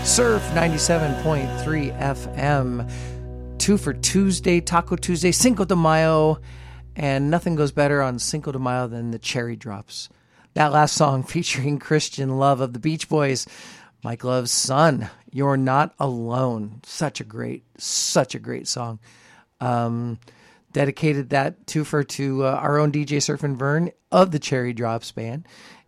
Surf 97.3 FM. 2 for Tuesday, Taco Tuesday, Cinco de Mayo. And nothing goes better on Cinco de Mayo than the cherry drops. That last song featuring Christian Love of the Beach Boys, Mike Love's son, You're Not Alone. Such a great song. Dedicated that to our own DJ Surf and Vern of the Cherry Drops Band.